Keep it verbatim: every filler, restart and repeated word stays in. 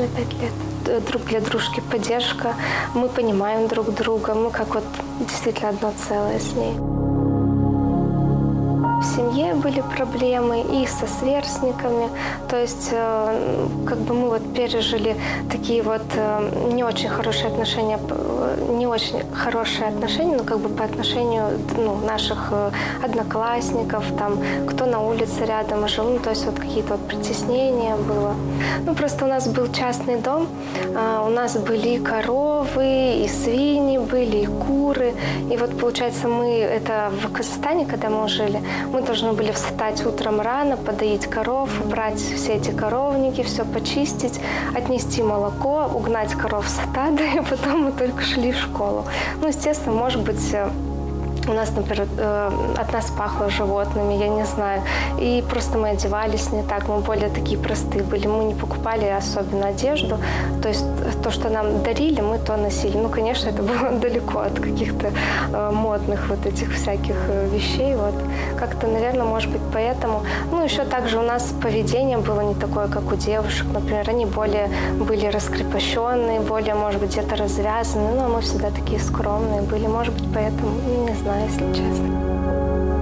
точно пять лет. Друг для дружки поддержка. Мы понимаем друг друга. Мы как вот действительно одно целое с ней. В семье были проблемы и со сверстниками, то есть как бы мы вот пережили такие вот не очень хорошие отношения, не очень хорошие отношения, но как бы по отношению ну, наших одноклассников, там, кто на улице рядом жил, ну, то есть вот какие-то вот притеснения было. Ну просто у нас был частный дом, у нас были коровы, и свиньи были, и куры, и вот получается мы, это в Казахстане, когда мы жили, мы должны были встать утром рано, подоить коров, убрать все эти коровники, все почистить, отнести молоко, угнать коров с стада, и потом мы только шли в школу. Ну, естественно, может быть, у нас, например, от нас пахло животными, я не знаю. И просто мы одевались не так, мы более такие простые были. Мы не покупали особенно одежду. То есть то, что нам дарили, мы то носили. Ну, конечно, это было далеко от каких-то модных вот этих всяких вещей. Вот. Как-то, наверное, может быть, поэтому. Ну, еще также у нас поведение было не такое, как у девушек. Например, они более были раскрепощенные, более, может быть, где-то развязаны. Ну, а мы всегда такие скромные были. Может быть, поэтому, не знаю, если честно.